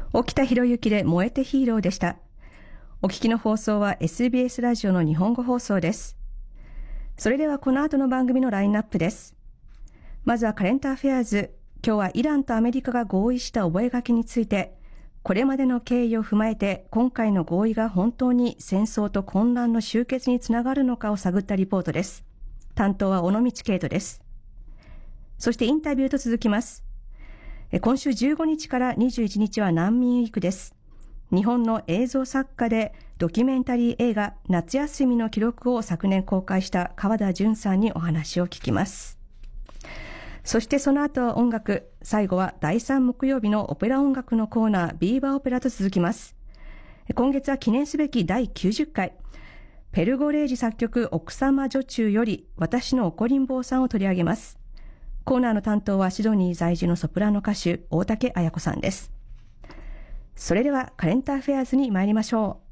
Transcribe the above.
沖田博之で燃えてヒーローでした。お聞きの放送は SBS ラジオの日本語放送です。それではこの後の番組のラインナップです。まずはカレントアフェアーズ。今日はイランとアメリカが合意した覚書について、これまでの経緯を踏まえて今回の合意が本当に戦争と混乱の終結につながるのかを探ったリポートです。担当は尾道圭人です。そしてインタビューと続きます。今週15日から21日は難民ウィークです。日本の映像作家でドキュメンタリー映画夏休みの記録を昨年公開した川田純さんにお話を聞きます。そしてその後は音楽、最後は第3木曜日のオペラ音楽のコーナービーバーオペラと続きます。今月は記念すべき第90回、ペルゴレージ作曲奥様女中より私の怒りん坊さんを取り上げます。コーナーの担当はシドニー在住のソプラノ歌手大竹彩子さんです。それではカレントアフェアーズに参りましょう。